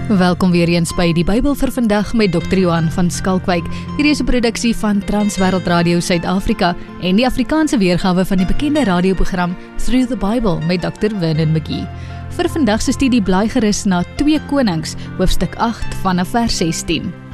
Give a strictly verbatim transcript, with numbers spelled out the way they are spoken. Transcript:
Welkom weer eens by die Bybel vir vandag met dokter Johan van Skalkwyk. Hierdie is 'n produksie van Transwêreld Radio Suid-Afrika en die Afrikaanse weergawe van die bekende radioprogram Through the Bible met dokter Vernon McGee. Vir vandag se studie blaai gerus na twee Konings, hoofstuk agt vanaf vers sestien.